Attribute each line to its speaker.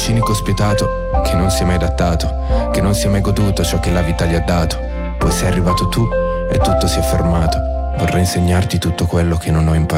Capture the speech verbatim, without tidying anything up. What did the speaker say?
Speaker 1: cinico spietato, che non si è mai adattato, che non si è mai goduto ciò che la vita gli ha dato. Poi sei arrivato tu e tutto si è fermato. Vorrei insegnarti tutto quello che non ho imparato.